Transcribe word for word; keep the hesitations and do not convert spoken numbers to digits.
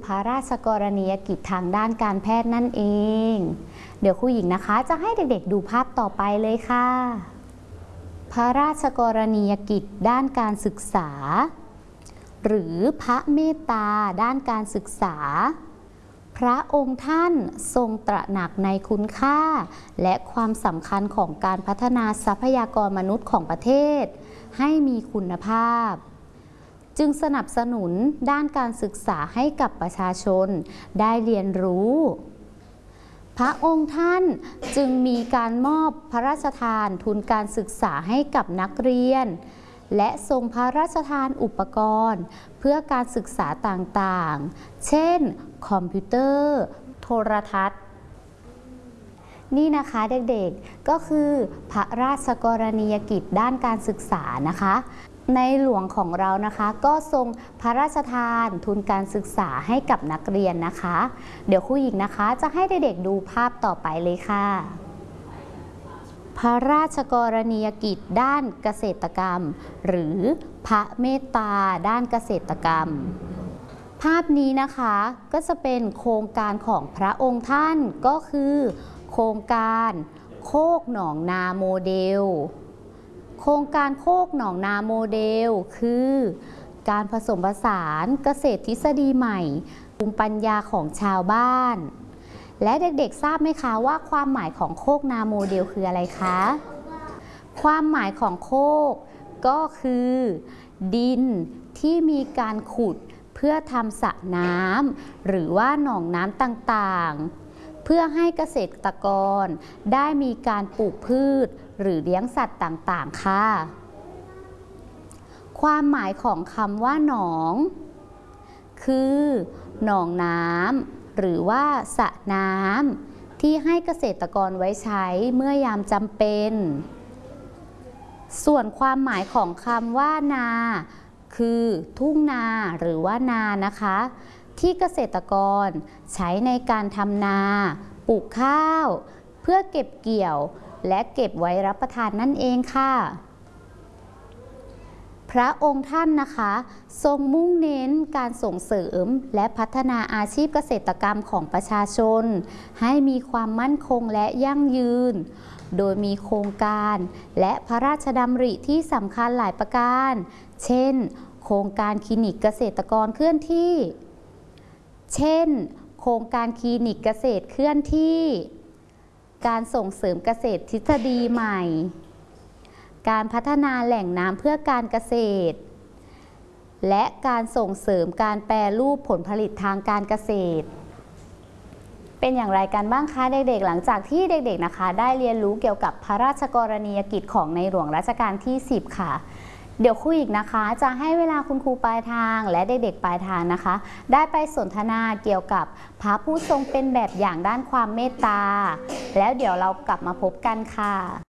พระราชกรณียกิจทางด้านการแพทย์นั่นเองเดี๋ยวครูหญิงนะคะจะให้เด็กๆดูภาพต่อไปเลยค่ะพระราชกรณียกิจด้านการศึกษาหรือพระเมตตาด้านการศึกษาพระองค์ท่านทรงตระหนักในคุณค่าและความสำคัญของการพัฒนาทรัพยากรมนุษย์ของประเทศให้มีคุณภาพจึงสนับสนุนด้านการศึกษาให้กับประชาชนได้เรียนรู้พระองค์ท่านจึงมีการมอบพระราชทานทุนการศึกษาให้กับนักเรียนและทรงพระราชทานอุปกรณ์เพื่อการศึกษาต่างๆเช่นคอมพิวเตอร์โทรทัศน์นี่นะคะเด็กๆก็คือพระราชกรณียกิจด้านการศึกษานะคะในหลวงของเรานะคะก็ทรงพระราชทานทุนการศึกษาให้กับนักเรียนนะคะเดี๋ยวครูหญิงนะคะจะให้เด็กๆดูภาพต่อไปเลยค่ะพระราชกรณียกิจด้านเกษตรกรรมหรือพระเมตตาด้านเกษตรกรรมภาพนี้นะคะก็จะเป็นโครงการของพระองค์ท่านก็คือโครงการโคกหนองนาโมเดลโครงการโคกหนองนาโมเดลคือการผสมผสานเกษตรทฤษฎีใหม่ภูมิปัญญาของชาวบ้านและเด็กๆทราบไหมคะว่าความหมายของโคกนาโมเดลคืออะไรคะความหมายของโคกก็คือดินที่มีการขุดเพื่อทำสระน้ำหรือว่าหนองน้ำต่างๆเพื่อให้เกษตรกรได้มีการปลูกพืชหรือเลี้ยงสัตว์ต่างๆค่ะความหมายของคำว่าหนองคือหนองน้ำหรือว่าสระน้ำที่ให้เกษตรกรไว้ใช้เมื่อยามจำเป็นส่วนความหมายของคำว่านาคือทุ่งนาหรือว่านานะคะที่เกษตรกรใช้ในการทำนาปลูกข้าวเพื่อเก็บเกี่ยวและเก็บไว้รับประทานนั่นเองค่ะพระองค์ท่านนะคะทรงมุ่งเน้นการส่งเสริมและพัฒนาอาชีพเกษตรกรรมของประชาชนให้มีความมั่นคงและยั่งยืนโดยมีโครงการและพระราชดำริที่สำคัญหลายประการเช่นโครงการคลินิกเกษตรกรเคลื่อนที่เช่นโครงการคลินิกเกษตรเคลื่อนที่การส่งเสริมเกษตรทฤษฎีใหม่การพัฒนาแหล่งน้ำเพื่อการเกษตรและการส่งเสริมการแปรรูปผลผลิตทางการเกษตรเป็นอย่างไรกันบ้างคะเด็กๆหลังจากที่เด็กๆนะคะได้เรียนรู้เกี่ยวกับพระราชกรณียกิจของในหลวงรัชกาลที่สิบค่ะเดี๋ยวครูอีกนะคะจะให้เวลาคุณครูปลายทางและเด็กๆปลายทางนะคะได้ไปสนทนาเกี่ยวกับพระผู้ทรงเป็นแบบอย่างด้านความเมตตาแล้วเดี๋ยวเรากลับมาพบกันค่ะ